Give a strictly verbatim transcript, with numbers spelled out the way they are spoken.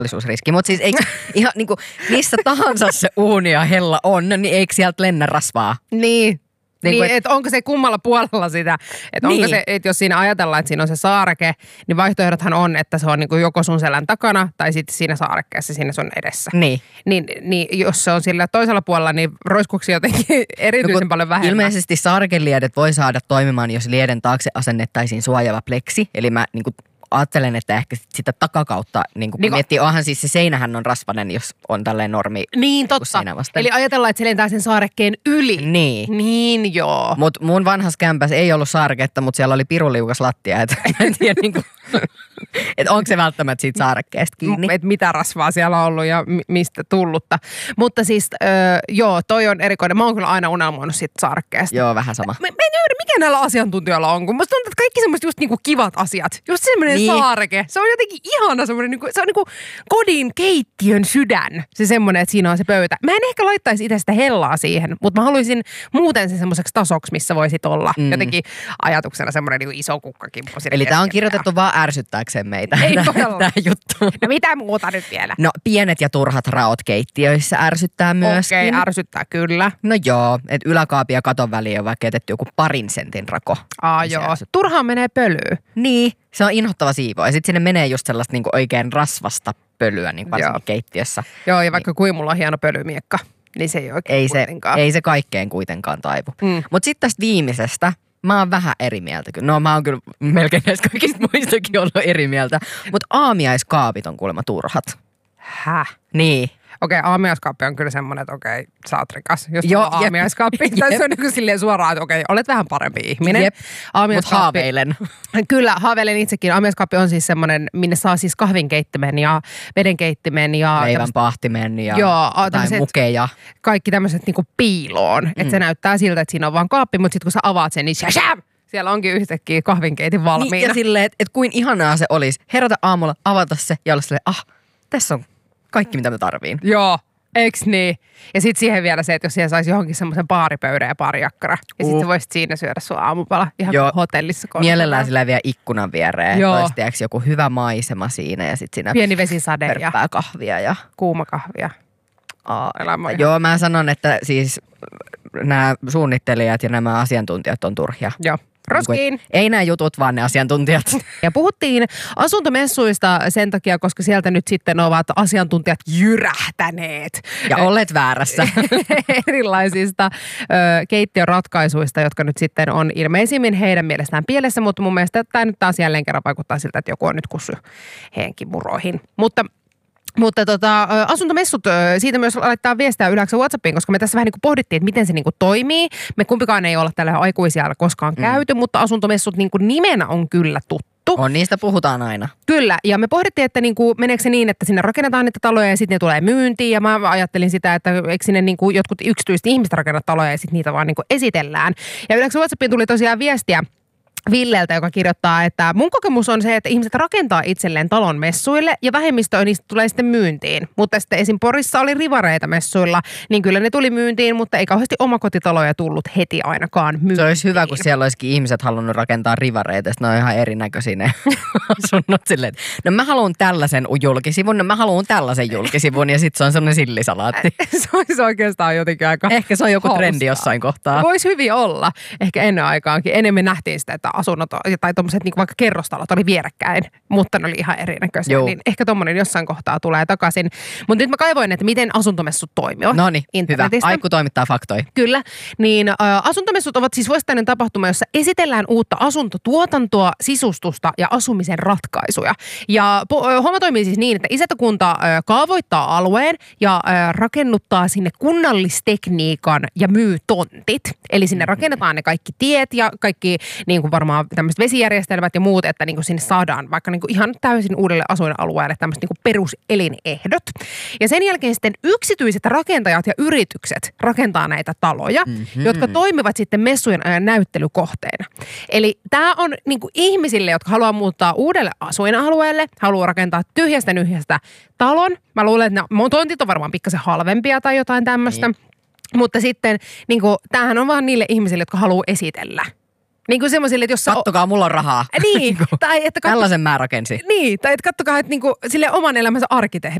turvallisuusriski. Mutta siis eikö ihan niinku, missä tahansa se uuni ja hella on, niin eikö sieltä lennä rasvaa? Niin. Niin, Niin, niin että onko se kummalla puolella sitä, että niin. onko se, että jos siinä ajatellaan, että siinä on se saareke, niin vaihtoehdothan on, että se on niin kuin joko sun selän takana tai sitten siinä saarekkeessa siinä sun edessä. Niin. Niin, niin jos se on sillä toisella puolella, niin roiskuksi jotenkin erityisen no, paljon vähemmän. Ilmeisesti saarekeliedet voi saada toimimaan, jos lieden taakse asennettaisiin suojaava pleksi, eli mä niin kuin ajattelen, että ehkä sitä takakautta, niin kuin niin miettii, onhan siis se seinähän on rasvainen, jos on tälleen normi. Niin, totta. Eli ajatellaan, että se lentää sen saarekkeen yli. Niin. Niin, joo. Mut mun vanhassa kämpässä ei ollut saareketta, mutta siellä oli piruliukas lattia, että en tiedä niin kuin, että onko se välttämättä siitä saarekkeesta kiinni. Että mitä rasvaa siellä on ollut ja mistä tullutta. Mutta siis, öö, joo, toi on erikoinen. Mä oon kyllä aina unelmoinut siitä saarekkeesta. Joo, vähän sama. Mä, mä en ymmärrä, mikä näillä asiantuntijoilla on, kun musta tuntuu, että kaikki semmoiset just niinku kivat asiat. Just semmoinen niin. Saareke. Se on jotenkin ihana semmoinen, niinku, se on niinku kodin keittiön sydän. Se semmoinen, että siinä on se pöytä. Mä en ehkä laittaisi itse sitä hellaa siihen, mutta mä haluaisin muuten sen semmoiseksi tasoksi, missä voisit olla mm. jotenkin ajatuksena semmoinen niinku iso kukkakimppu. Eli tää on kirjoitettu vaan ärsyttääkseen meitä. Ei tää juttu. No mitä muuta nyt vielä? No pienet ja turhat raot keittiöissä ärsyttää myöskin. Okei, okay, ärsyttää kyllä. No joo, että yläkaapin ja katon väliin on vaikka jätetty joku parin sentin rako. Aa joo, turhaan menee pölyyn. Niin, se on inhottava siivo. Ja sitten sinne menee just sellaista niinku oikein rasvasta pölyä, niin varsinkin joo. keittiössä. Joo, ja vaikka niin. kuin mulla on hieno pölymiekka, niin se ei oikein ei kuitenkaan. Se, ei se kaikkeen kuitenkaan taivu. Mm. Mutta sitten tästä viimeisestä, mä oon vähän eri mieltä. No mä oon kyllä melkein näistä kaikista muistakin ollut eri mieltä. Mutta aamiaiskaapit on kuulemma turhat. Häh? Niin. Okei, okay, aamiaiskaappi on kyllä semmoinen, että okei, okay, sä oot rikas. Jos joo, on aamiaiskaappi, tai se on niin silleen suoraan, että okei, okay, olet vähän parempi ihminen. Jep, mutta haaveilen. Kyllä, haaveilen itsekin. Aamiaiskaappi on siis semmoinen, minne saa siis kahvinkeittimen ja vedenkeittimen ja leivän pahtimen ja joo, mukeja. Kaikki tämmöiset niinku piiloon. Mm. Että se näyttää siltä, että siinä on vaan kaappi, mutta sitten kun sä avaat sen, niin shasham! Siellä onkin yhtäkkiä kahvinkeitin valmiina. Niin, ja silleen, että et kuin ihanaa se olisi. Herätä aamulla, avata se ja olla silleen, ah, tässä on kaikki, mitä mä tarviin. Joo, eiks niin? Ja sit siihen vielä se, että jos siellä saisi johonkin semmoisen baaripöydän ja baarijakkara. Ja uh. sit sä voisit siinä syödä sun aamupala ihan joo. hotellissa. Mielellään sillä vielä ikkunan viereen. Olisi tiiäks joku hyvä maisema siinä ja sit siinä pieni vesisade ja kahvia ja kuuma kahvia. Aa, joo, mä sanon, että siis nämä suunnittelijat ja nämä asiantuntijat on turhia. Joo. Roskiin. Ei nämä jutut, vaan ne asiantuntijat. Ja puhuttiin asuntomessuista sen takia, koska sieltä nyt sitten ovat asiantuntijat jyrähtäneet. Ja olleet väärässä. Erilaisista ö, keittiöratkaisuista, jotka nyt sitten on ilmeisimmin heidän mielestään pielessä, mutta mun mielestä tämä nyt taas jälleen kerran vaikuttaa siltä, että joku on nyt kussu heidänkin muroihin. Mutta Mutta tota, asuntomessut, siitä myös laittaa viestiä yleensä WhatsAppiin, koska me tässä vähän niin kuin pohdittiin, että miten se niin kuin toimii. Me kumpikaan ei olla tällä aikuisia koskaan mm. käyty, mutta asuntomessut niin kuin nimenä on kyllä tuttu. On, niistä puhutaan aina. Kyllä, ja me pohdittiin, että niin kuin, meneekö se niin, että sinne rakennetaan niitä taloja ja sitten ne tulee myyntiin. Ja mä ajattelin sitä, että eikö sinne niin kuin jotkut yksityiset ihmiset rakennat taloja ja sitten niitä vaan niin kuin esitellään. Ja yleensä WhatsAppiin tuli tosiaan viestiä Villeltä, joka kirjoittaa, että mun kokemus on se, että ihmiset rakentaa itselleen talon messuille ja vähemmistö niistä tulee sitten myyntiin. Mutta sitten esim. Porissa oli rivareita messuilla, niin kyllä ne tuli myyntiin, mutta ei kauheasti omakotitaloja tullut heti ainakaan myyntiin. Se olisi hyvä, kun siellä olisikin ihmiset halunnut rakentaa rivareita, sitten ne on ihan erinäköisiä ne asunnot silleen. No mä haluan tällaisen julkisivun, no mä haluan tällaisen julkisivun ja sitten se on semmoinen sillisalaatti. Se olisi oikeastaan jotenkin aika ehkä se on joku haustaa. Trendi jossain kohtaa. Voisi hyvin olla. Ehkä ennen aikaankin. Enemmän nähtiin sitä, että asunnot tai tuommoiset niin vaikka kerrostalot oli vierekkäin, mutta ne oli ihan erinäköisiä. Joo. Niin ehkä tommonen jossain kohtaa tulee takaisin. Mutta nyt mä kaivoin, että miten asuntomessut toimivat. No niin, hyvä. Aikku toimittaa faktoja. Kyllä. Niin ä, asuntomessut ovat siis vuosittainen tapahtuma, jossa esitellään uutta asuntotuotantoa, sisustusta ja asumisen ratkaisuja. Ja po, homma toimii siis niin, että isätökunta ä, kaavoittaa alueen ja ä, rakennuttaa sinne kunnallistekniikan ja myy tontit. Eli sinne rakennetaan ne kaikki tiet ja kaikki niin kuin varmaan tämmöiset vesijärjestelmät ja muut, että niin kuin sinne saadaan vaikka niin kuin ihan täysin uudelle asuinalueelle tämmöiset niin kuin peruselinehdot. Ja sen jälkeen sitten yksityiset rakentajat ja yritykset rakentaa näitä taloja, mm-hmm. jotka toimivat sitten messujen ajan näyttelykohteena. Eli tämä on niin kuin ihmisille, jotka haluaa muuttaa uudelle asuinalueelle, haluaa rakentaa tyhjästä nyhjästä talon. Mä luulen, että nämä tontit on varmaan pikkasen halvempia tai jotain tämmöistä. Niin. Mutta sitten niin kuin, tämähän on vaan niille ihmisille, jotka haluaa esitellä Niin kuin semmoisille, että jos sä... Kattokaa, mulla on rahaa. Niin, tai että... Katso... Tällaisen mä rakensin. Niin, tai että kattokaa, että niinku, sille oman elämänsä arkkitehti